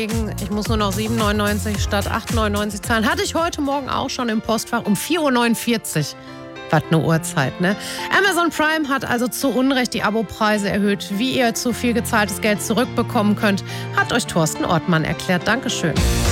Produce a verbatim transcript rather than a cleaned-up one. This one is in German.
Ich muss nur noch sieben neunundneunzig statt acht neunundneunzig zahlen. Hatte ich heute Morgen auch schon im Postfach um vier Uhr neunundvierzig. Was eine Uhrzeit, ne? Amazon Prime hat also zu Unrecht die Abopreise erhöht. Wie ihr zu viel gezahltes Geld zurückbekommen könnt, hat euch Thorsten Ortmann erklärt. Dankeschön.